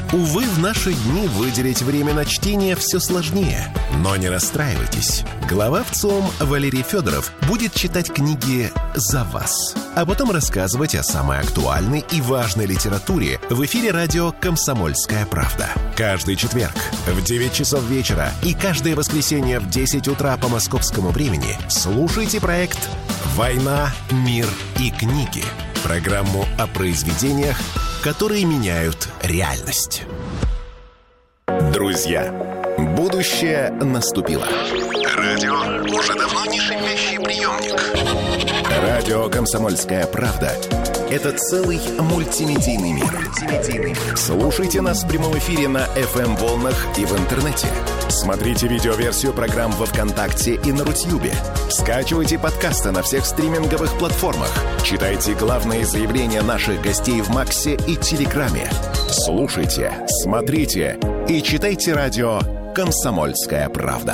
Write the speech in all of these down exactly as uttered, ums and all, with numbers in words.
Увы, в наши дни выделить время на чтение все сложнее. Но не расстраивайтесь. Глава ВЦИОМ Валерий Федоров будет читать книги за вас, а потом рассказывать о самой актуальной и важной литературе в эфире радио «Комсомольская правда». Каждый четверг в девять часов вечера и каждое воскресенье в десять утра по московскому времени слушайте проект «Война, мир и книги». Программу о произведениях, которые меняют реальность. Друзья, будущее наступило. Радио уже давно не шипящий приемник. Радио «Комсомольская правда» — это целый мультимедийный мир. Слушайте нас в прямом эфире на эф эм-волнах и в интернете. Смотрите видеоверсию программ во ВКонтакте и на Рутьюбе. Скачивайте подкасты на всех стриминговых платформах. Читайте главные заявления наших гостей в Максе и Телеграме. Слушайте, смотрите и читайте радио «Комсомольская правда».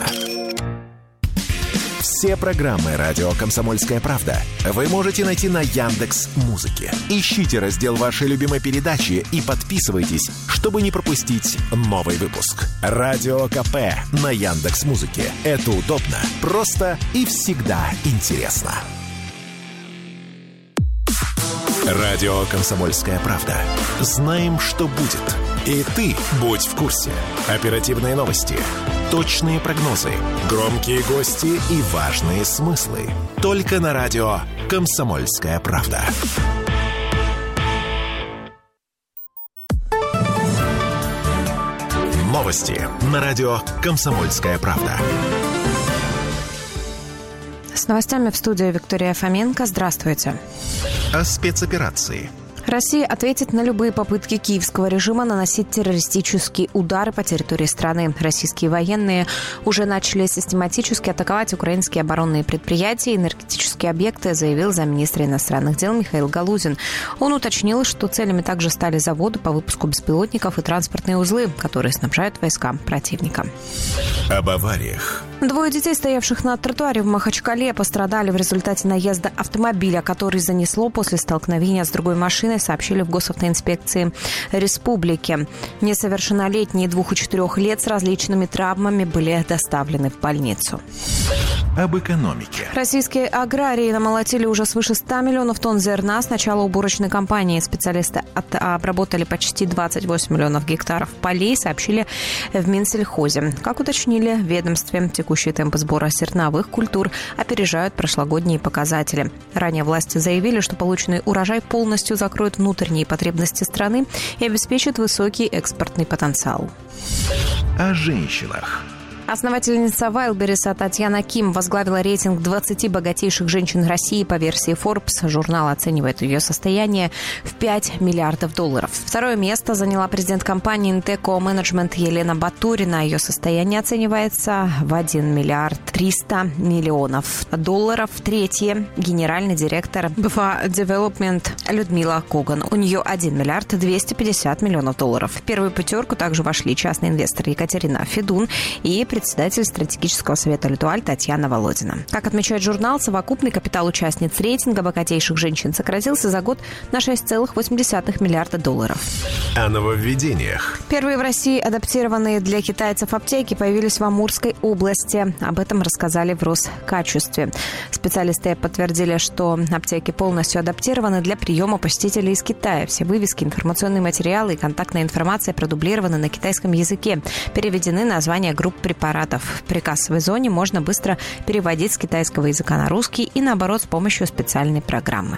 Все программы «Радио Комсомольская правда» вы можете найти на Яндекс.Музыке. Ищите раздел вашей любимой передачи и подписывайтесь, чтобы не пропустить новый выпуск. Радио КП на Яндекс.Музыке. Это удобно, просто и всегда интересно. Радио «Комсомольская правда». Знаем, что будет. И ты будь в курсе. Оперативные новости, точные прогнозы, громкие гости и важные смыслы. Только на радио «Комсомольская правда». Новости на радио «Комсомольская правда». С новостями в студии Виктория Фоменко. Здравствуйте. О спецоперации. Россия ответит на любые попытки киевского режима наносить террористические удары по территории страны. Российские военные уже начали систематически атаковать украинские оборонные предприятия и энергетические объекты, заявил замминистра иностранных дел Михаил Галузин. Он уточнил, что целями также стали заводы по выпуску беспилотников и транспортные узлы, которые снабжают войска противника. Об авариях. Двое детей, стоявших на тротуаре в Махачкале, пострадали в результате наезда автомобиля, который занесло после столкновения с другой машиной, сообщили в Госавтоинспекции Республики. Несовершеннолетние двух и четырех лет с различными травмами были доставлены в больницу. Об экономике. Российские аграрии намолотили уже свыше ста миллионов тонн зерна с начала уборочной кампании. Специалисты от, обработали почти двадцать восемь миллионов гектаров полей, сообщили в Минсельхозе. Как уточнили в ведомстве, текущие темпы сбора зерновых культур опережают прошлогодние показатели. Ранее власти заявили, что полученный урожай полностью закроет внутренние потребности страны и обеспечит высокий экспортный потенциал. О женщинах. Основательница Wildberries Татьяна Ким возглавила рейтинг двадцати богатейших женщин России по версии Forbes. Журнал оценивает ее состояние в пять миллиардов долларов. Второе место заняла президент компании Inteco Management Елена Батурина. Ее состояние оценивается в один миллиард триста миллионов долларов. Третье – генеральный директор би эф эй Development Людмила Коган. У нее один миллиард двести пятьдесят миллионов долларов. В первую пятерку также вошли частный инвестор Екатерина Федун и председатель стратегического совета «Летуаль» Татьяна Володина. Как отмечает журнал, совокупный капитал участниц рейтинга богатейших женщин сократился за год на шесть целых восемь десятых миллиарда долларов. О нововведениях. Первые в России адаптированные для китайцев аптеки появились в Амурской области. Об этом рассказали в Роскачестве. Специалисты подтвердили, что аптеки полностью адаптированы для приема посетителей из Китая. Все вывески, информационные материалы и контактная информация продублированы на китайском языке. Переведены названия групп препаратов. В прикассовой зоне можно быстро переводить с китайского языка на русский и, наоборот, с помощью специальной программы.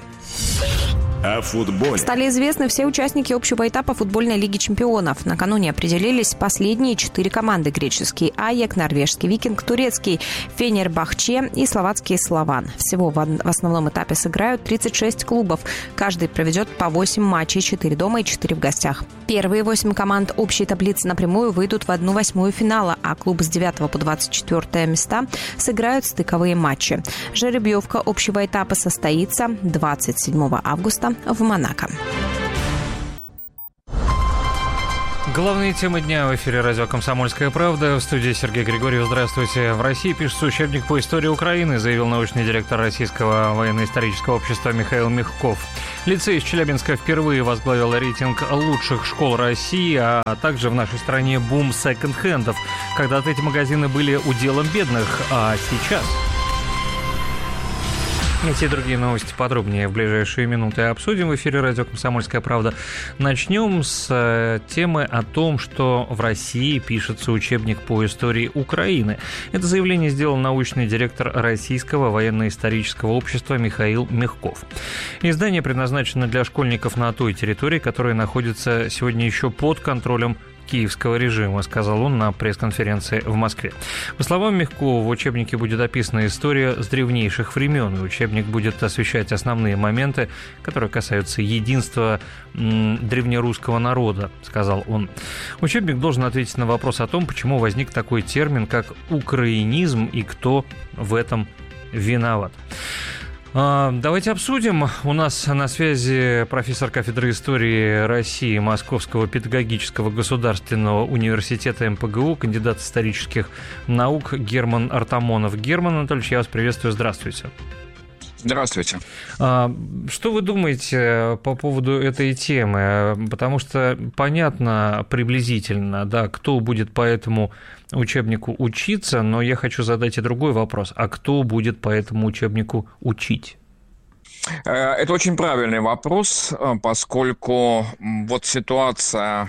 О футболе. Стали известны все участники общего этапа футбольной Лиги чемпионов. Накануне определились последние четыре команды: греческий «Аек», норвежский «Викинг», турецкий «Фенербахче» и словацкий «Слован». Всего в основном этапе сыграют тридцать шесть клубов. Каждый проведет по восемь матчей, четыре дома и четыре в гостях. Первые восемь команд общей таблицы напрямую выйдут в одну восьмую финала, а клубы с девятого по двадцать четвёртое места сыграют стыковые матчи. Жеребьевка общего этапа состоится двадцать седьмого августа в Монако. Главные темы дня в эфире радио «Комсомольская правда». В студии Сергей Григорьев. Здравствуйте. В России пишется учебник по истории Украины, заявил научный директор Российского военно-исторического общества Михаил Мягков. Лицей из Челябинска впервые возглавил рейтинг лучших школ России, а также в нашей стране бум секонд-хендов. Когда-то эти магазины были уделом бедных, а сейчас... Эти и другие новости подробнее в ближайшие минуты обсудим в эфире радио «Комсомольская правда». Начнем с темы о том, что в России пишется учебник по истории Украины. Это заявление сделал научный директор Российского военно-исторического общества Михаил Мягков. Издание предназначено для школьников на той территории, которая находится сегодня еще под контролем киевского режима, сказал он на пресс-конференции в Москве. По словам Мягкова, в учебнике будет описана история с древнейших времен, и учебник будет освещать основные моменты, которые касаются единства м, древнерусского народа, сказал он. Учебник должен ответить на вопрос о том, почему возник такой термин, как украинизм, и кто в этом виноват. Давайте обсудим. У нас на связи профессор кафедры истории России Московского педагогического государственного университета эм пэ гэ у, кандидат исторических наук Герман Артамонов. Герман Анатольевич, я вас приветствую. Здравствуйте. Здравствуйте. Что вы думаете по поводу этой темы? Потому что понятно приблизительно, да, кто будет по этому учебнику учиться, но я хочу задать и другой вопрос. А кто будет по этому учебнику учить? Это очень правильный вопрос, поскольку вот ситуация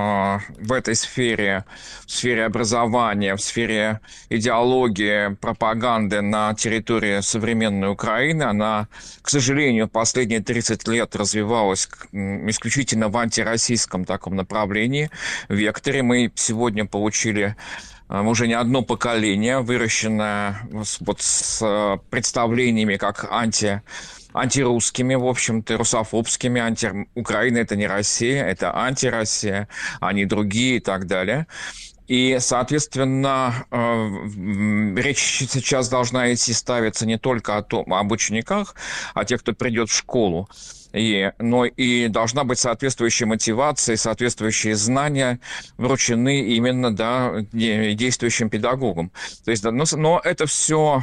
в этой сфере, в сфере образования, в сфере идеологии, пропаганды на территории современной Украины, она, к сожалению, в последние тридцать лет развивалась исключительно в антироссийском таком направлении, векторе. Мы сегодня получили уже не одно поколение, выращенное вот с представлениями как анти антирусскими, в общем-то, русофобскими. Анти... Украина – это не Россия, это антироссия, они другие и так далее. И, соответственно, речь сейчас должна идти, ставиться не только о том, об учениках, о тех, кто придет в школу, и, но и должна быть соответствующая мотивация, соответствующие знания вручены именно, да, действующим педагогам. То есть, но, но это все,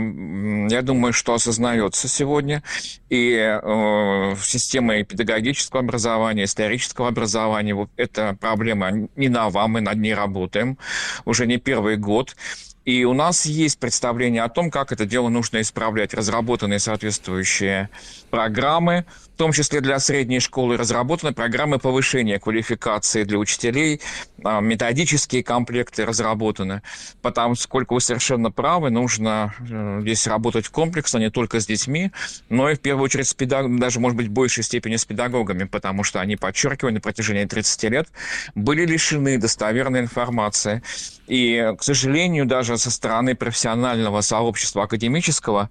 я думаю, что осознается сегодня и э, системой педагогического образования, исторического образования. Вот эта проблема не нова, мы над ней работаем уже не первый год. И у нас есть представление о том, как это дело нужно исправлять. Разработаны соответствующие программы, в том числе для средней школы, разработаны программы повышения квалификации для учителей, методические комплекты разработаны. Потому сколько вы совершенно правы, нужно здесь работать комплексно, не только с детьми, но и в первую очередь с педагогами, даже, может быть, в большей степени с педагогами, потому что они, подчеркиваю, на протяжении тридцати лет были лишены достоверной информации. И, к сожалению, даже со стороны профессионального сообщества академического,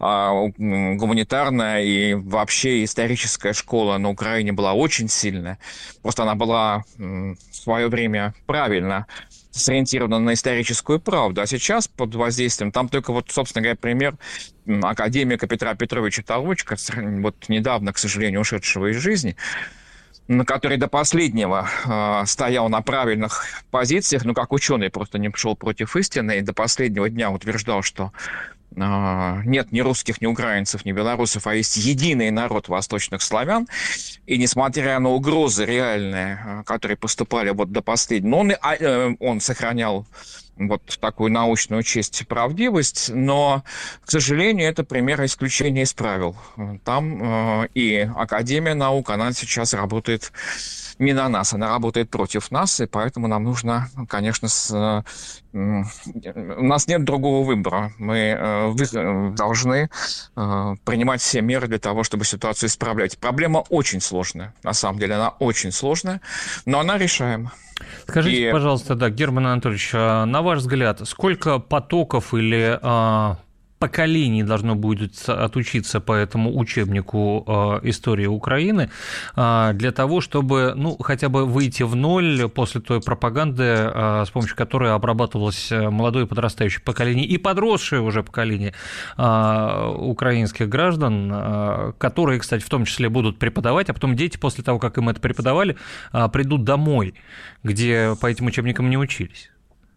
гуманитарная и вообще историческая школа на Украине была очень сильная. Просто она была в свое время правильно сориентирована на историческую правду. А сейчас под воздействием, там только вот, собственно говоря, пример академика Петра Петровича Толочка, вот недавно, к сожалению, ушедшего из жизни, который до последнего э, стоял на правильных позициях, но как ученый просто не шел против истины, и до последнего дня утверждал, что э, нет ни русских, ни украинцев, ни белорусов, а есть единый народ восточных славян. И несмотря на угрозы реальные, э, которые поступали вот до последнего, он, э, он сохранял вот такую научную честь и правдивость, но, к сожалению, это пример исключения из правил. Там э, и Академия наук, она сейчас работает не на нас, она работает против нас, и поэтому нам нужно, конечно, с, э, э, у нас нет другого выбора. Мы э, должны э, принимать все меры для того, чтобы ситуацию исправлять. Проблема очень сложная, на самом деле, она очень сложная, но она решаема. Скажите, и... пожалуйста, да, Герман Анатольевич, на ваш взгляд, сколько потоков или а, поколений должно будет отучиться по этому учебнику э, истории Украины э, для того, чтобы, ну, хотя бы выйти в ноль после той пропаганды, э, с помощью которой обрабатывалось молодое подрастающее поколение и подросшее уже поколение э, украинских граждан, э, которые, кстати, в том числе будут преподавать, а потом дети после того, как им это преподавали, э, придут домой, где по этим учебникам не учились.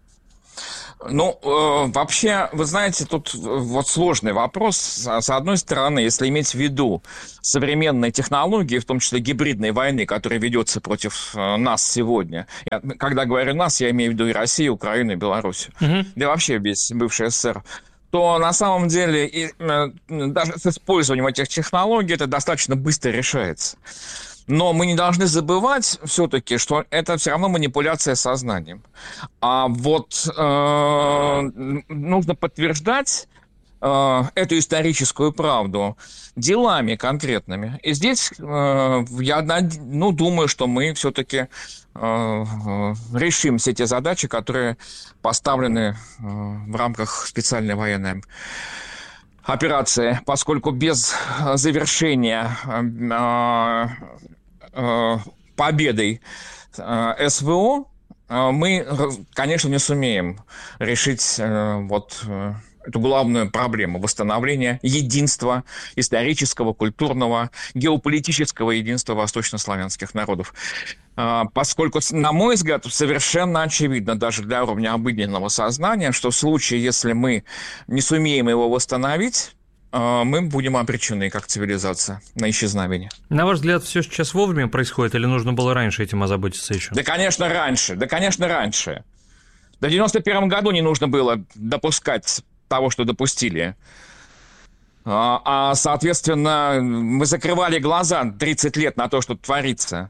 Ну, э, вообще, вы знаете, тут вот сложный вопрос. С одной стороны, если иметь в виду современные технологии, в том числе гибридной войны, которая ведется против нас сегодня, я, когда говорю нас, я имею в виду и Россию, Украину, и Белоруссию, mm-hmm. да и вообще весь бывший СССР, то на самом деле и, э, даже с использованием этих технологий это достаточно быстро решается. Но мы не должны забывать все-таки, что это все равно манипуляция сознанием. А вот э, нужно подтверждать э, эту историческую правду делами конкретными. И здесь э, я ну, думаю, что мы все-таки э, решим все те задачи, которые поставлены э, в рамках специальной военной операции, поскольку без завершения э, э, победой э, СВО э, мы, конечно, не сумеем решить э, вот э, эту главную проблему восстановления единства исторического, культурного, геополитического единства восточнославянских народов. Поскольку, на мой взгляд, совершенно очевидно даже для уровня обыденного сознания, что в случае, если мы не сумеем его восстановить, мы будем обречены как цивилизация на исчезновение. На ваш взгляд, все сейчас вовремя происходит или нужно было раньше этим озаботиться еще? Да, конечно, раньше. Да, конечно, раньше. Да в девяносто первом году не нужно было допускать того, что допустили. А, а, соответственно, мы закрывали глаза тридцать лет на то, что творится.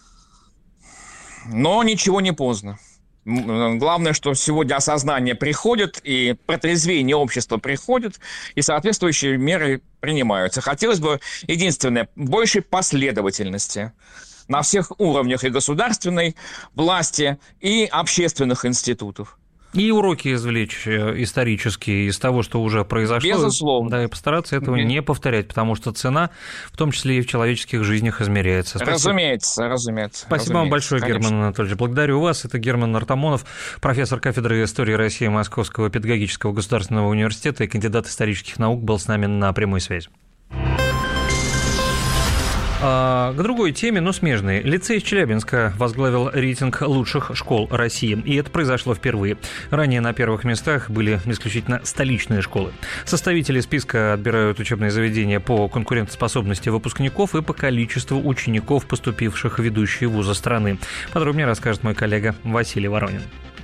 Но ничего не поздно. Главное, что сегодня осознание приходит, и протрезвение общества приходит, и соответствующие меры принимаются. Хотелось бы, единственное, большей последовательности на всех уровнях и государственной власти, и общественных институтов. И уроки извлечь исторические из того, что уже произошло. Безусловно. Да, и постараться этого mm-hmm. не повторять, потому что цена, в том числе и в человеческих жизнях, измеряется. Спасибо. Разумеется, разумеется. Спасибо разумеется, вам большое, конечно. Герман Анатольевич. Благодарю вас. Это Герман Артамонов, профессор кафедры истории России Московского педагогического государственного университета и кандидат исторических наук, был с нами на прямой связи. А, к другой теме, но смежной. Лицей из Челябинска возглавил рейтинг лучших школ России, и это произошло впервые. Ранее на первых местах были исключительно столичные школы. Составители списка отбирают учебные заведения по конкурентоспособности выпускников и по количеству учеников, поступивших в ведущие вузы страны. Подробнее расскажет мой коллега Василий Воронин.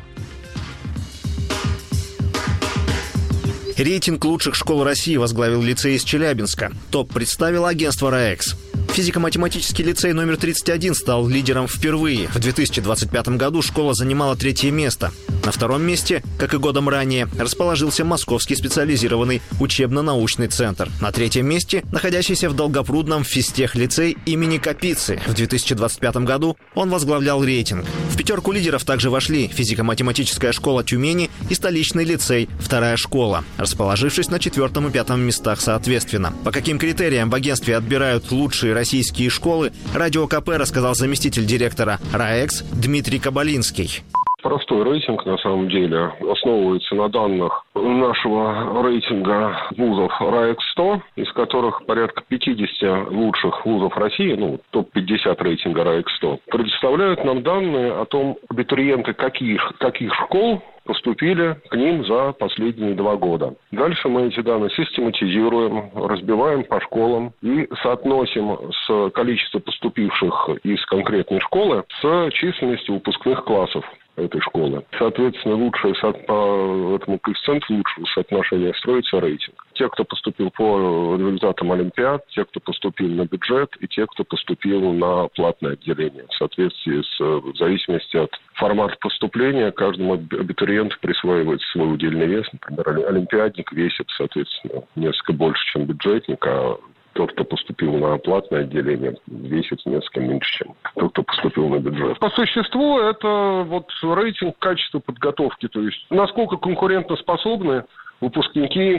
Рейтинг лучших школ России возглавил лицей из Челябинска. Топ представило агентство РАЭКС. Физико-математический лицей номер тридцать один стал лидером впервые. В две тысячи двадцать пятом году школа занимала третье место. На втором месте, как и годом ранее, расположился Московский специализированный учебно-научный центр. На третьем месте находящийся в Долгопрудном физтех-лицей имени Капицы. В две тысячи двадцать пятом году он возглавлял рейтинг. В пятерку лидеров также вошли физико-математическая школа Тюмени и столичный лицей «Вторая школа», расположившись на четвертом и пятом местах соответственно. По каким критериям в агентстве отбирают лучшие российские школы, Радио КП рассказал заместитель директора РАЭКС Дмитрий Кабалинский. Простой рейтинг, на самом деле, основывается на данных нашего рейтинга вузов РАЭКС сто, из которых порядка пятьдесят лучших вузов России, ну, топ пятьдесят рейтинга РАЭКС сто, предоставляют нам данные о том, абитуриенты каких, каких школ поступили к ним за последние два года. Дальше мы эти данные систематизируем, разбиваем по школам и соотносим с количеством поступивших из конкретной школы с численностью выпускных классов этой школы. Соответственно, лучшее по этому коэффициенту лучшего соотношения строится рейтинг. Те, кто поступил по результатам олимпиад, те, кто поступил на бюджет, и те, кто поступил на платное отделение. В соответствии с, в зависимости от формата поступления, каждому абитуриенту присваивается свой удельный вес. Например, олимпиадник весит, соответственно, несколько больше, чем бюджетник, а тот, кто поступил на платное отделение, весит несколько меньше, чем тот, кто поступил на бюджет. По существу это вот рейтинг качества подготовки, то есть насколько конкурентоспособны выпускники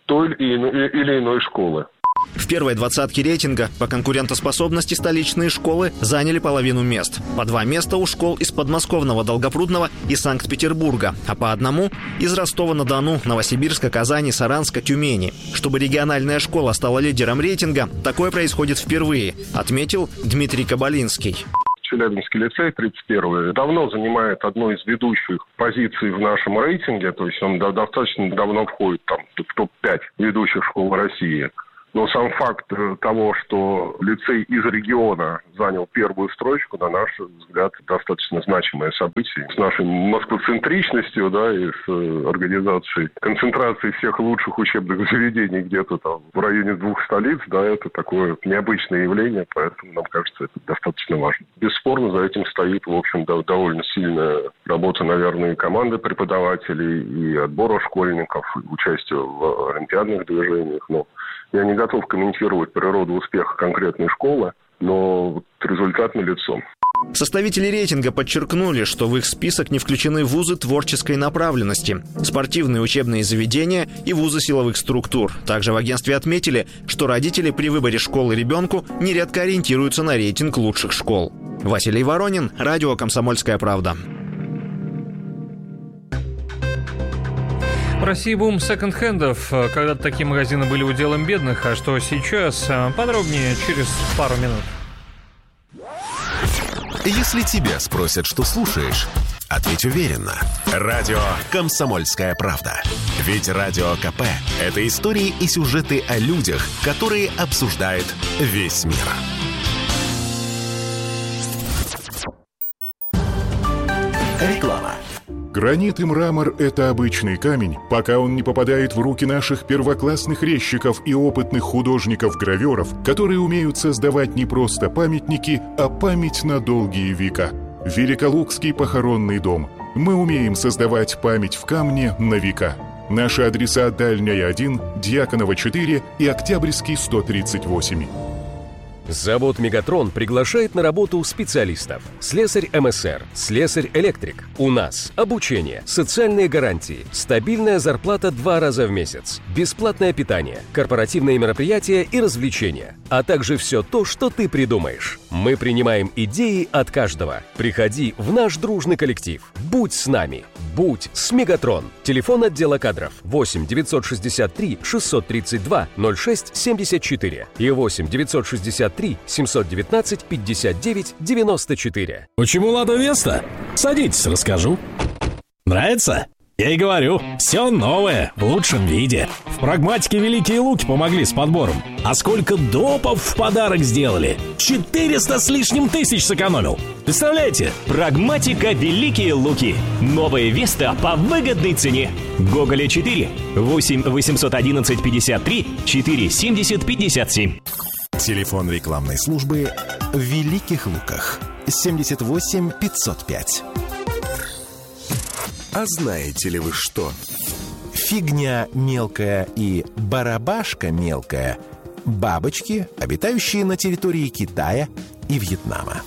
той или иной школы. В первой двадцатке рейтинга по конкурентоспособности столичные школы заняли половину мест. По два места у школ из подмосковного Долгопрудного и Санкт-Петербурга, а по одному из Ростова-на-Дону, Новосибирска, Казани, Саранска, Тюмени. Чтобы региональная школа стала лидером рейтинга, такое происходит впервые, отметил Дмитрий Кабалинский. Челябинский лицей тридцать первый давно занимает одну из ведущих позиций в нашем рейтинге, то есть он достаточно давно входит там, в топ пять ведущих школ России. Но сам факт того, что лицей из региона занял первую строчку, на наш взгляд, достаточно значимое событие. С нашей москвоцентричностью, да, и с организацией концентрацией всех лучших учебных заведений где-то там в районе двух столиц, да, это такое необычное явление, поэтому нам кажется, это достаточно важно. Бесспорно, за этим стоит, в общем, да, довольно сильная работа, наверное, и команды преподавателей, и отбора школьников, и участия в олимпиадных движениях, но я не готов комментировать природу успеха конкретной школы, но результат налицо. Составители рейтинга подчеркнули, что в их список не включены вузы творческой направленности, спортивные учебные заведения и вузы силовых структур. Также в агентстве отметили, что родители при выборе школы ребенку нередко ориентируются на рейтинг лучших школ. Василий Воронин, радио «Комсомольская правда». В России бум секонд-хендов. Когда-то такие магазины были уделом бедных, а что сейчас? Подробнее через пару минут. Если тебя спросят, что слушаешь, ответь уверенно. Радио «Комсомольская правда». Ведь Радио КП – это истории и сюжеты о людях, которые обсуждает весь мир. Реклама. Гранит и мрамор – это обычный камень, пока он не попадает в руки наших первоклассных резчиков и опытных художников-гравёров, которые умеют создавать не просто памятники, а память на долгие века. Великолукский похоронный дом. Мы умеем создавать память в камне на века. Наши адреса: Дальняя один, Дьяконова четыре и Октябрьский сто тридцать восемь. Завод «Мегатрон» приглашает на работу специалистов. Слесарь эм эс эр, слесарь-электрик. У нас обучение, социальные гарантии, стабильная зарплата два раза в месяц, бесплатное питание, корпоративные мероприятия и развлечения, а также все то, что ты придумаешь. Мы принимаем идеи от каждого. Приходи в наш дружный коллектив. Будь с нами. Будь с «Мегатрон». Телефон отдела кадров восемь девятьсот шестьдесят три шестьсот тридцать два ноль шесть семьдесят четыре и восемь девятьсот шестьдесят три семьсот девятнадцать пятьдесят девять девяносто четыре. Почему «Лада Веста»? Садитесь, расскажу. Нравится? Я и говорю, все новое, в лучшем виде. В «Прагматике» Великие Луки помогли с подбором. А сколько допов в подарок сделали? четыреста с лишним тысяч сэкономил. Представляете? «Прагматика» Великие Луки. Новая Веста по выгодной цене. Гоголя четыре, восемь восемьсот одиннадцать пятьдесят три четыре семьдесят пятьдесят семь. Телефон рекламной службы в Великих Луках. семьдесят восемь пятьсот пять. А знаете ли вы что? Фигня мелкая и барабашка мелкая – бабочки, обитающие на территории Китая и Вьетнама.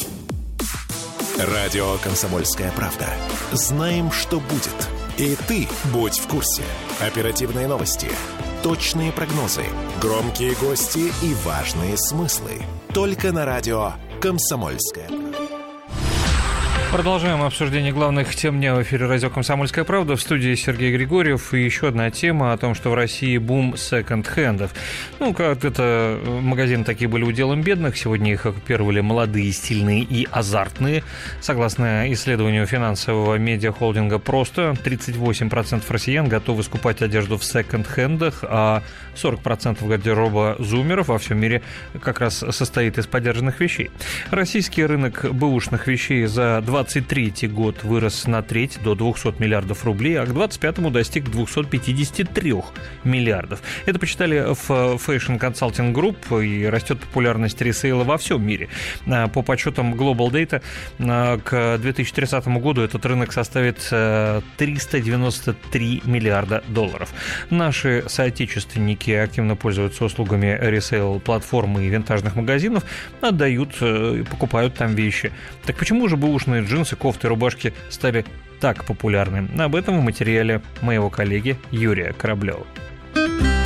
Радио «Комсомольская правда». Знаем, что будет. И ты будь в курсе. Оперативные новости, точные прогнозы, громкие гости и важные смыслы. Только на радио «Комсомольская правда». Продолжаем обсуждение главных тем дня в эфире радио «Комсомольская правда». В студии Сергей Григорьев. И еще одна тема о том, что в России бум секонд-хендов. Ну, как-то магазины такие были уделом бедных. Сегодня их оккупировали молодые, стильные и азартные. Согласно исследованию финансового медиахолдинга «Просто», тридцать восемь процентов россиян готовы скупать одежду в секонд-хендах, а сорок процентов гардероба зумеров во всем мире как раз состоит из подержанных вещей. Российский рынок бэушных вещей за двадцать третий год вырос на треть, до двухсот миллиардов рублей, а к двадцать пятому достиг двухсот пятидесяти трёх миллиардов. Это посчитали в Fashion Consulting Group, и растет популярность ресейла во всем мире. По подсчетам Global Data, к две тысячи тридцатому году этот рынок составит триста девяносто три миллиарда долларов. Наши соотечественники активно пользуются услугами ресейл-платформы и винтажных магазинов, отдают и покупают там вещи. Так почему же бэушные джинсы, кофты, рубашки стали так популярны? Об этом в материале моего коллеги Юрия Кораблева.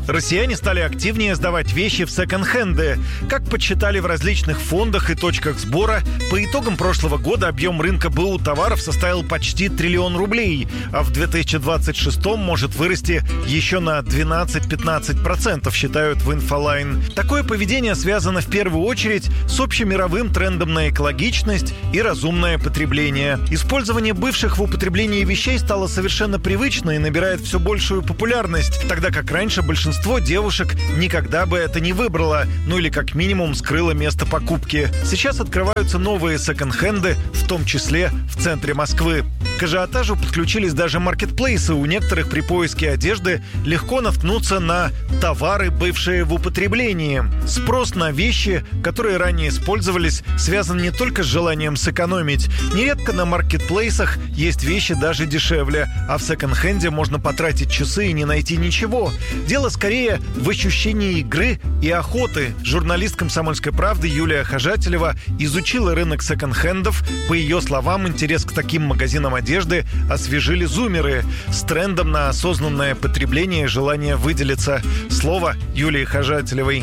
Россияне стали активнее сдавать вещи в секонд-хенды. Как подсчитали в различных фондах и точках сбора, по итогам прошлого года объем рынка БУ товаров составил почти триллион рублей, а в две тысячи двадцать шестом может вырасти еще на двенадцать-пятнадцать процентов, считают в Инфолайн. Такое поведение связано в первую очередь с общемировым трендом на экологичность и разумное потребление. Использование бывших в употреблении вещей стало совершенно привычно и набирает все большую популярность, тогда как раньше большинство девушек никогда бы это не выбрало, ну или как минимум скрыло место покупки. Сейчас открываются новые секонд-хенды, в том числе в центре Москвы. К ажиотажу подключились даже маркетплейсы. У некоторых при поиске одежды легко наткнуться на товары, бывшие в употреблении. Спрос на вещи, которые ранее использовались, связан не только с желанием сэкономить. Нередко на маркетплейсах есть вещи даже дешевле, а в секонд-хенде можно потратить часы и не найти ничего. Дело скорее в ощущении игры и охоты. Журналист «Комсомольской правды» Юлия Хожателева изучила рынок секонд-хендов. По ее словам, интерес к таким магазинам одежды освежили зумеры с трендом на осознанное потребление и желание выделиться. Слово Юлии Хожателевой.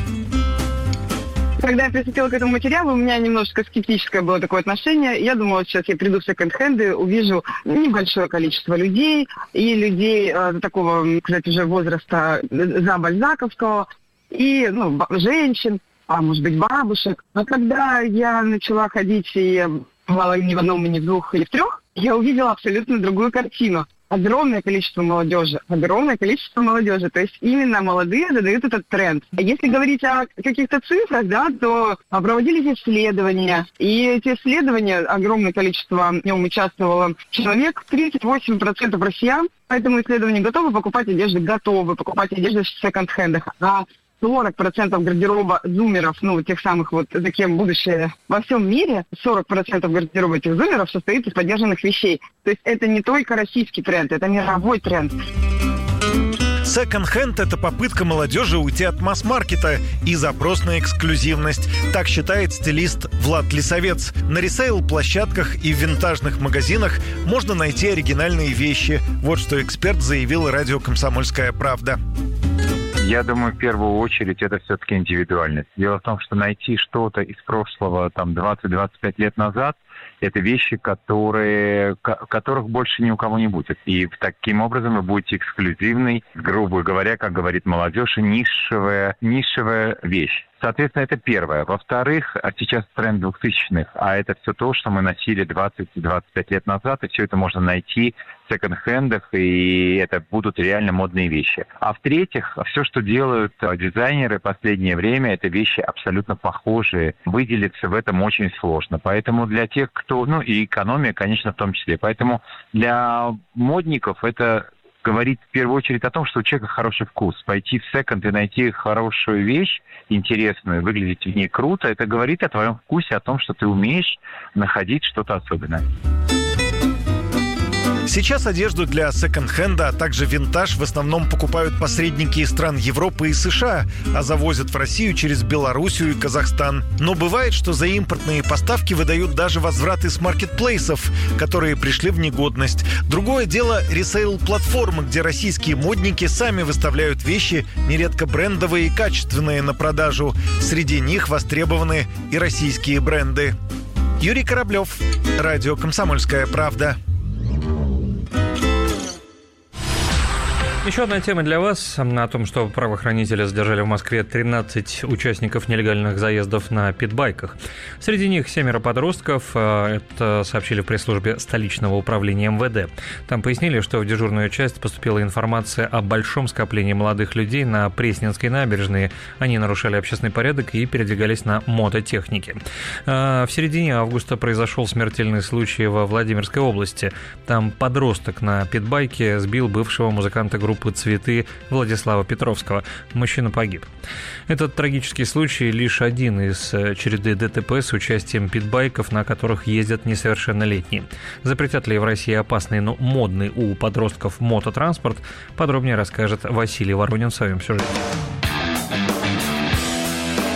Когда я приступила к этому материалу, у меня немножко скептическое было такое отношение. Я думала, сейчас я приду в секонд-хенды, увижу небольшое количество людей, и людей э, такого, кстати, уже возраста за бальзаковского, и ну, женщин, а может быть бабушек. А когда я начала ходить, и бывала ни в одном, ни в двух, или в трех, я увидела абсолютно другую картину. Огромное количество молодежи, огромное количество молодежи. То есть именно молодые задают этот тренд. Если говорить о каких-то цифрах, да, то проводились исследования. И эти исследования, огромное количество в нем участвовало человек, тридцать восемь процентов россиян по этому исследованию готовы покупать одежду, готовы покупать одежду в секонд-хендах. А сорок процентов гардероба зумеров, ну, тех самых вот, за кем будущее во всем мире, сорок процентов гардероба этих зумеров состоит из подержанных вещей. То есть это не только российский тренд, это мировой тренд. Секонд-хенд – это попытка молодежи уйти от масс-маркета и запрос на эксклюзивность. Так считает стилист Влад Лисовец. На ресейл-площадках и в винтажных магазинах можно найти оригинальные вещи. Вот что эксперт заявил радио «Комсомольская правда». Я думаю, в первую очередь это все-таки индивидуальность. Дело в том, что найти что-то из прошлого, там, двадцать-двадцать пять лет назад, это вещи, которые, которых больше ни у кого не будет. И таким образом вы будете эксклюзивной, грубо говоря, как говорит молодежь, нишевая, нишевая вещь. Соответственно, это первое. Во-вторых, сейчас тренд двухтысячных, а это все то, что мы носили двадцать-двадцать пять лет назад, и все это можно найти в секонд-хендах, и это будут реально модные вещи. А в-третьих, все, что делают дизайнеры в последнее время, это вещи абсолютно похожие. Выделиться в этом очень сложно. Поэтому для тех, кто... Ну, и экономия, конечно, в том числе. Поэтому для модников это... говорит в первую очередь о том, что у человека хороший вкус. Пойти в секонд и найти хорошую вещь, интересную, выглядеть в ней круто, это говорит о твоем вкусе, о том, что ты умеешь находить что-то особенное. Сейчас одежду для секонд-хенда, а также винтаж в основном покупают посредники из стран Европы и США, а завозят в Россию через Белоруссию и Казахстан. Но бывает, что за импортные поставки выдают даже возвраты с маркетплейсов, которые пришли в негодность. Другое дело – ресейл-платформы, где российские модники сами выставляют вещи, нередко брендовые и качественные, на продажу. Среди них востребованы и российские бренды. Юрий Кораблев, радио «Комсомольская правда». Еще одна тема для вас о том, что правоохранители задержали в Москве тринадцать участников нелегальных заездов на питбайках. Среди них семеро подростков. Это сообщили в пресс-службе столичного управления эм вэ дэ. Там пояснили, что в дежурную часть поступила информация о большом скоплении молодых людей на Пресненской набережной. Они нарушали общественный порядок и передвигались на мототехнике. В середине августа произошел смертельный случай во Владимирской области. Там подросток на питбайке сбил бывшего музыканта группы «Цветы» Владислава Петровского. Мужчина погиб. Этот трагический случай лишь один из череды дэ тэ пэ с участием питбайков, на которых ездят несовершеннолетние. Запретят ли в России опасный, но модный у подростков мототранспорт, подробнее расскажет Василий Воронин в своем сюжете.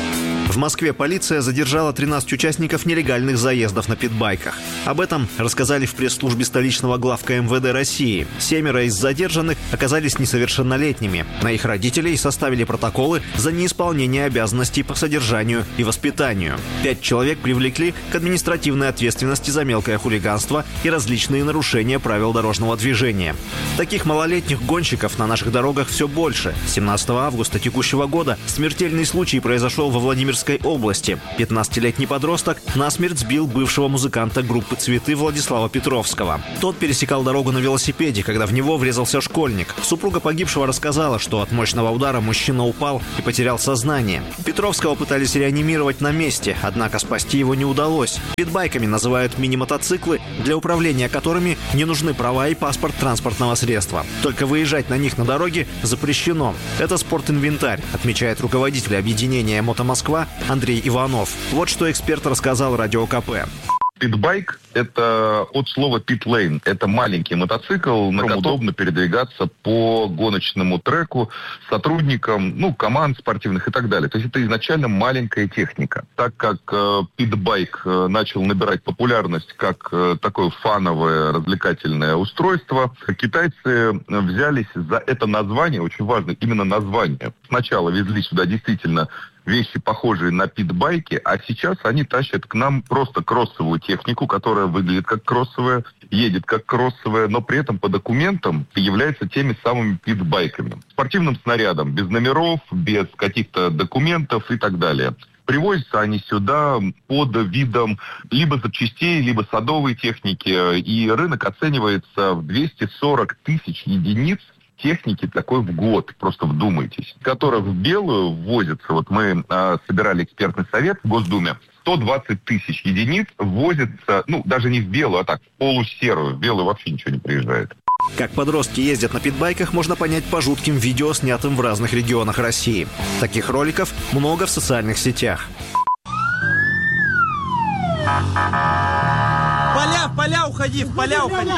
В Москве полиция задержала тринадцать участников нелегальных заездов на питбайках. Об этом рассказали в пресс-службе столичного главка эм вэ дэ России. Семеро из задержанных оказались несовершеннолетними. На их родителей составили протоколы за неисполнение обязанностей по содержанию и воспитанию. Пять человек привлекли к административной ответственности за мелкое хулиганство и различные нарушения правил дорожного движения. Таких малолетних гонщиков на наших дорогах все больше. семнадцатого августа текущего года смертельный случай произошел во Владимирской области. пятнадцатилетний подросток насмерть сбил бывшего музыканта группы «Цветы» Владислава Петровского. Тот пересекал дорогу на велосипеде, когда в него врезался школьник. Супруга погибшего рассказала, что от мощного удара мужчина упал и потерял сознание. Петровского пытались реанимировать на месте, однако спасти его не удалось. Питбайками называют мини-мотоциклы, для управления которыми не нужны права и паспорт транспортного средства. Только выезжать на них на дороге запрещено. Это спортинвентарь, отмечает руководитель объединения «Мотомосква» Андрей Иванов. Вот что эксперт рассказал Радио ка пэ. Питбайк – это от слова питлейн. Это маленький мотоцикл, на котором удобно передвигаться по гоночному треку сотрудникам, ну, команд спортивных и так далее. То есть это изначально маленькая техника. Так как э, питбайк э, начал набирать популярность как э, такое фановое развлекательное устройство, китайцы взялись за это название, очень важно именно название. Сначала везли сюда действительно вещи, похожие на питбайки, а сейчас они тащат к нам просто кроссовую технику, которая выглядит как кроссовая, едет как кроссовая, но при этом по документам является теми самыми питбайками. Спортивным снарядом, без номеров, без каких-то документов и так далее. Привозятся они сюда под видом либо запчастей, либо садовой техники, и рынок оценивается в двести сорок тысяч единиц техники такой в год, просто вдумайтесь, которая в белую ввозится, вот мы э, собирали экспертный совет в Госдуме, сто двадцать тысяч единиц ввозится, ну, даже не в белую, а так, в полусерую, в белую вообще ничего не приезжает. Как подростки ездят на питбайках, можно понять по жутким видео, снятым в разных регионах России. Таких роликов много в социальных сетях. Поля, в поля уходи, в поля уходи.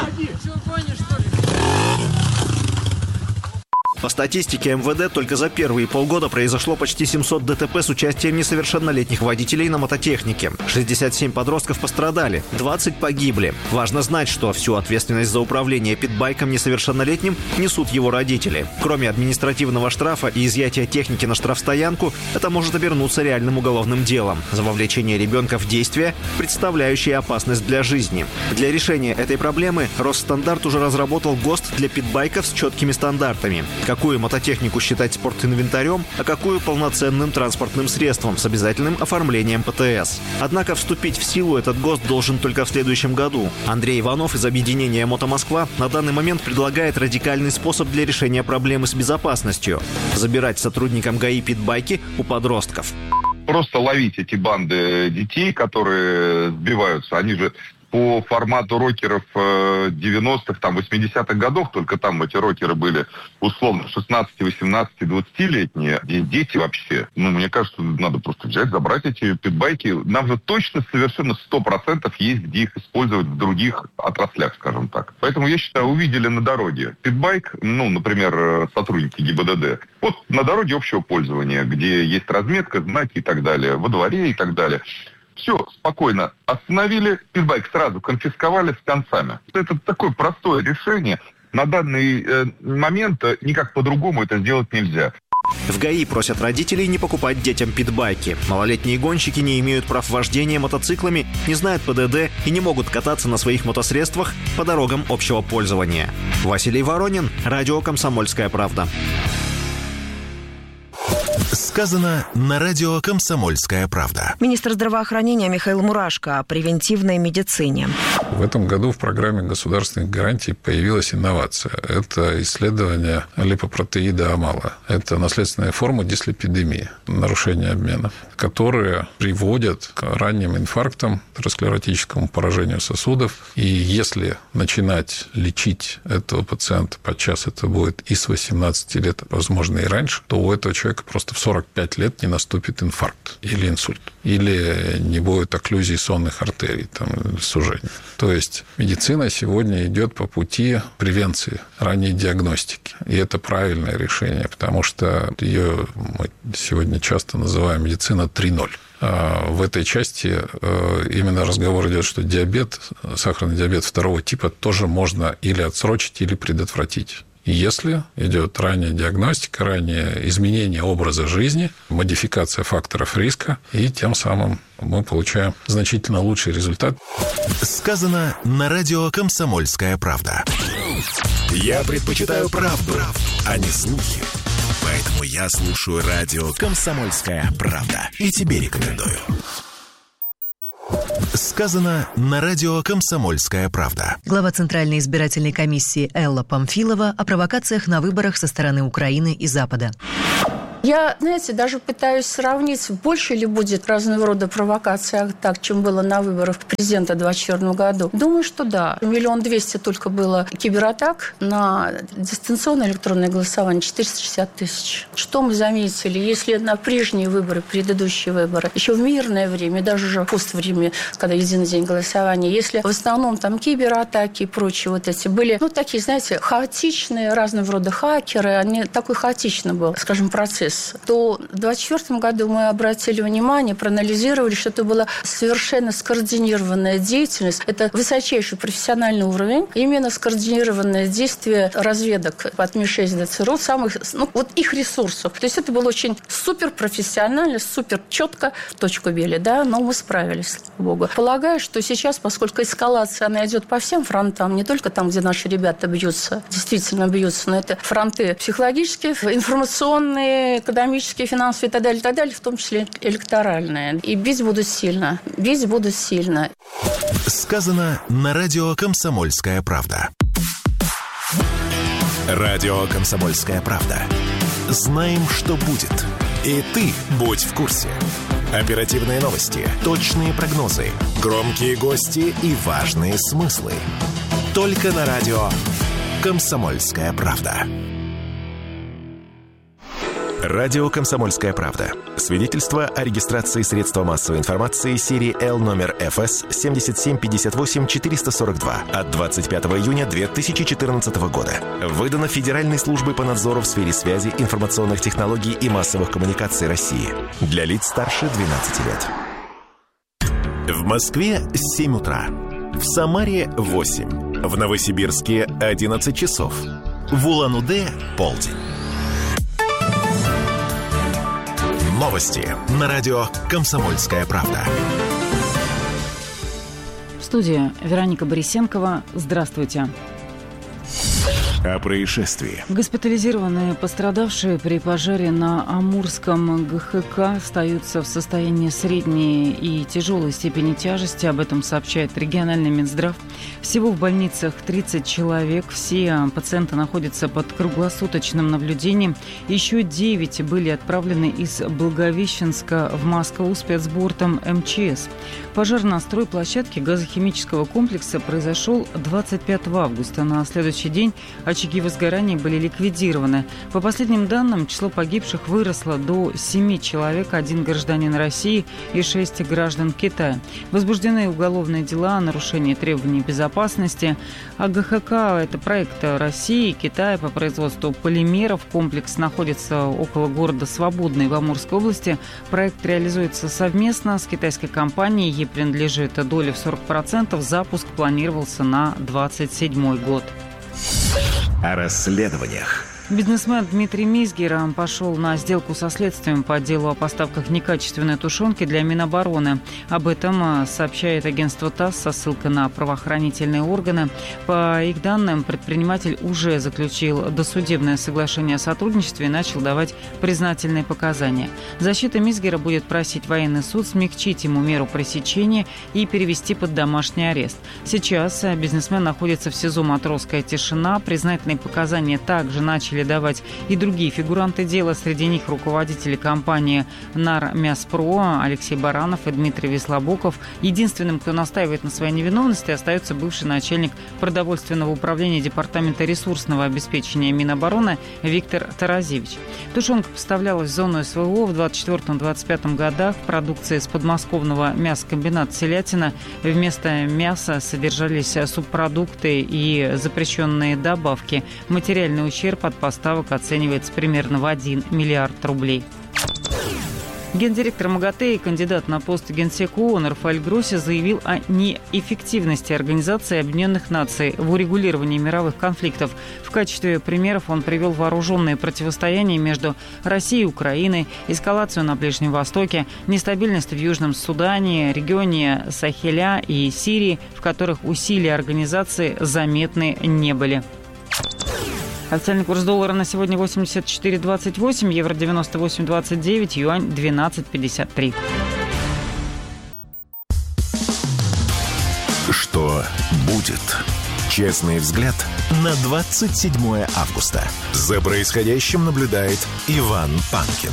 По статистике эм вэ дэ только за первые полгода произошло почти семьсот дэ тэ пэ с участием несовершеннолетних водителей на мототехнике. шестьдесят семь подростков пострадали, двадцать погибли. Важно знать, что всю ответственность за управление питбайком несовершеннолетним несут его родители. Кроме административного штрафа и изъятия техники на штрафстоянку, это может обернуться реальным уголовным делом за вовлечение ребенка в действия, представляющие опасность для жизни. Для решения этой проблемы Росстандарт уже разработал ГОСТ для питбайков с четкими стандартами. Какую мототехнику считать спортинвентарем, а какую полноценным транспортным средством с обязательным оформлением пэ тэ эс. Однако вступить в силу этот ГОСТ должен только в следующем году. Андрей Иванов из объединения «Мотомосква» на данный момент предлагает радикальный способ для решения проблемы с безопасностью – забирать сотрудникам ГАИ питбайки у подростков. Просто ловить эти банды детей, которые сбиваются, они же по формату рокеров девяностых, там, восьмидесятых годов, только там эти рокеры были условно шестнадцати, восемнадцати, двадцатилетние дети вообще. Ну, мне кажется, надо просто взять, забрать эти питбайки. Нам же точно совершенно сто процентов есть где их использовать в других отраслях, скажем так. Поэтому, я считаю, увидели на дороге питбайк, ну, например, сотрудники гэ и бэ дэ дэ, вот на дороге общего пользования, где есть разметка, знаки и так далее, во дворе и так далее. Все, спокойно остановили, питбайк сразу конфисковали с концами. Это такое простое решение. На данный э, момент никак по-другому это сделать нельзя. В ГАИ просят родителей не покупать детям питбайки. Малолетние гонщики не имеют прав вождения мотоциклами, не знают пэ дэ дэ и не могут кататься на своих мотосредствах по дорогам общего пользования. Василий Воронин, радио «Комсомольская правда». Сказано на радио «Комсомольская правда». Министр здравоохранения Михаил Мурашко о превентивной медицине. В этом году в программе государственных гарантий появилась инновация. Это исследование липопротеида амала. Это наследственная форма дислепидемии, нарушения обмена, которые приводят к ранним инфарктам, атеросклеротическому поражению сосудов. И если начинать лечить этого пациента, подчас это будет и с восемнадцати лет, возможно, и раньше, то у этого человека просто что в сорок пять лет не наступит инфаркт или инсульт, или не будет окклюзии сонных артерий, там, сужения. То есть медицина сегодня идет по пути превенции, ранней диагностики. И это правильное решение, потому что ее мы сегодня часто называем медицина три ноль. В этой части именно разговор идет, что диабет, сахарный диабет второго типа тоже можно или отсрочить, или предотвратить. Если идет ранняя диагностика, раннее изменение образа жизни, модификация факторов риска, и тем самым мы получаем значительно лучший результат. Сказано на радио «Комсомольская правда». Я предпочитаю правду, правду, а не слухи. Поэтому я слушаю радио «Комсомольская правда». И тебе рекомендую. Сказано на радио «Комсомольская правда». Глава Центральной избирательной комиссии Элла Памфилова о провокациях на выборах со стороны Украины и Запада. Я, знаете, даже пытаюсь сравнить, больше ли будет разного рода провокаций так, чем было на выборах президента в двадцать четвёртом году. Думаю, что да. Миллион двести только было кибератак на дистанционное электронное голосование, четыреста шестьдесят тысяч. Что мы заметили? Если на прежние выборы, предыдущие выборы, еще в мирное время, даже уже в поствремя, когда единый день голосования, если в основном там кибератаки и прочие вот эти были, ну, такие, знаете, хаотичные, разного рода хакеры, они, такой хаотичный был, скажем, процесс, то в двадцать четвёртом году мы обратили внимание, проанализировали, что это была совершенно скоординированная деятельность. Это высочайший профессиональный уровень, именно скоординированное действие разведок от Ми шесть до ЦРУ, самых, ну, вот их ресурсов. То есть это было очень суперпрофессионально, супер четко, в точку били, да, но мы справились, слава богу. Полагаю, что сейчас, поскольку эскалация, она идет по всем фронтам, не только там, где наши ребята бьются, действительно бьются, но это фронты психологические, информационные, экономические, финансовые и так далее, и так далее, в том числе электоральные. И бить будут сильно. Бить будут сильно. Сказано на радио «Комсомольская правда». Радио «Комсомольская правда». Знаем, что будет. И ты будь в курсе. Оперативные новости, точные прогнозы, громкие гости и важные смыслы. Только на радио «Комсомольская правда». Радио «Комсомольская правда». Свидетельство о регистрации средства массовой информации серии Л номер эф эс семь семь пять восемь четыре сорок два от двадцать пятого июня две тысячи четырнадцатого года. Выдано Федеральной службой по надзору в сфере связи, информационных технологий и массовых коммуникаций России. Для лиц старше двенадцати лет. В Москве семь утра. В Самаре восемь. В Новосибирске одиннадцать часов. В Улан-Удэ полдень. Новости на радио «Комсомольская правда». В студии Вероника Борисенкова. Здравствуйте. О происшествии. Госпитализированные пострадавшие при пожаре на Амурском гэ ха ка остаются в состоянии средней и тяжелой степени тяжести. Об этом сообщает региональный Минздрав. Всего в больницах тридцать человек. Все пациенты находятся под круглосуточным наблюдением. Еще девять были отправлены из Благовещенска в Москву спецбортом эм че эс. Пожар на стройплощадке газохимического комплекса произошел двадцать пятого августа. На следующий день очаги возгорания были ликвидированы. По последним данным, число погибших выросло до семи человек, один гражданин России и шесть граждан Китая. Возбуждены уголовные дела о нарушении требований безопасности. А гэ ха ка – это проект России и Китая по производству полимеров. Комплекс находится около города Свободный в Амурской области. Проект реализуется совместно с китайской компанией. Ей принадлежит доля в сорок процентов. Запуск планировался на двадцать седьмой год. О расследованиях. Бизнесмен Дмитрий Мизгер пошел на сделку со следствием по делу о поставках некачественной тушенки для Минобороны. Об этом сообщает агентство ТАСС со ссылкой на правоохранительные органы. По их данным, предприниматель уже заключил досудебное соглашение о сотрудничестве и начал давать признательные показания. Защита Мизгера будет просить военный суд смягчить ему меру пресечения и перевести под домашний арест. Сейчас бизнесмен находится в СИЗО «Матросская тишина». Признательные показания также начали начали давать и другие фигуранты дела. Среди них руководители компании «Нармяспро» Алексей Баранов и Дмитрий Веслобоков. Единственным, кто настаивает на своей невиновности, остается бывший начальник продовольственного управления Департамента ресурсного обеспечения Минобороны Виктор Таразевич. Тушенка поставлялась в зону СВО в двадцать четвёртом — двадцать пятом годах. В продукции с подмосковного мясокомбината «Селятина» вместо мяса содержались субпродукты и запрещенные добавки. Материальный ущерб от поставок оценивается примерно в один миллиард рублей. Гендиректор МАГАТЭ и кандидат на пост генсека ООН Рафаэль Гросси заявил о неэффективности Организации Объединенных Наций в урегулировании мировых конфликтов. В качестве примеров он привел вооруженные противостояния между Россией и Украиной, эскалацию на Ближнем Востоке, нестабильность в Южном Судане, регионе Сахеля и Сирии, в которых усилия организации заметны не были. Официальный курс доллара на сегодня восемьдесят четыре двадцать восемь, евро девяносто восемь двадцать девять, юань двенадцать пятьдесят три. Что будет? Честный взгляд на двадцать седьмое августа. За происходящим наблюдает Иван Панкин.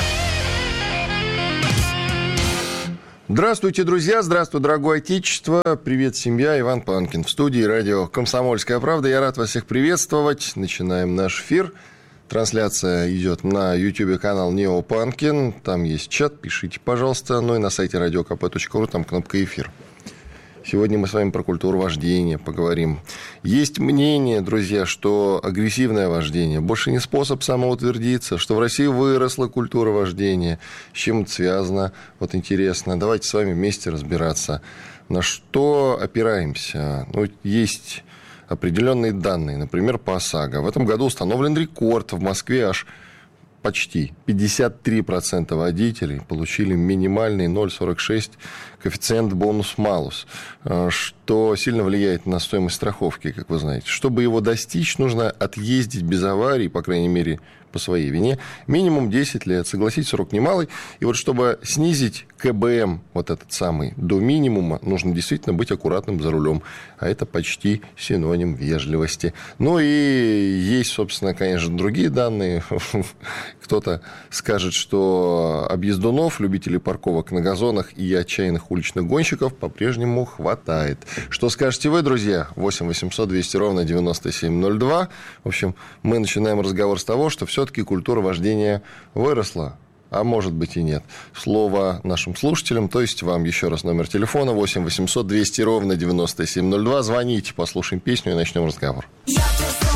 Здравствуйте, друзья! Здравствуй, дорогое отечество! Привет, семья! Иван Панкин в студии радио «Комсомольская правда». Я рад вас всех приветствовать. Начинаем наш эфир. Трансляция идет на YouTube-канал Нео Панкин. Там есть чат, пишите, пожалуйста. Ну и на сайте радио ка пэ точка ру, там кнопка «Эфир». Сегодня мы с вами про культуру вождения поговорим. Есть мнение, друзья, что агрессивное вождение больше не способ самоутвердиться, что в России выросла культура вождения. С чем это связано? Вот интересно. Давайте с вами вместе разбираться. На что опираемся? Ну, есть определенные данные, например, по ОСАГО. В этом году установлен рекорд. В Москве аж почти пятьдесят три процента водителей получили минимальный ноль целых сорок шесть сотых коэффициент бонус-малус, что сильно влияет на стоимость страховки, как вы знаете. Чтобы его достичь, нужно отъездить без аварий, по крайней мере, по своей вине, минимум десять лет. Согласитесь, срок немалый. И вот чтобы снизить ка бэ эм, вот этот самый, до минимума, нужно действительно быть аккуратным за рулем. А это почти синоним вежливости. Ну и есть, собственно, конечно, другие данные. Кто-то скажет, что объездунов, любителей парковок на газонах и отчаянных уличных гонщиков по-прежнему хватает. Что скажете вы, друзья? восемь восемьсот двести ровно девяносто семь ноль два. В общем, мы начинаем разговор с того, что все-таки культура вождения выросла. А может быть и нет. Слово нашим слушателям, то есть вам. Еще раз номер телефона восемь восемьсот двести ровно девяносто семь ноль два. Звоните, послушаем песню и начнем разговор. Я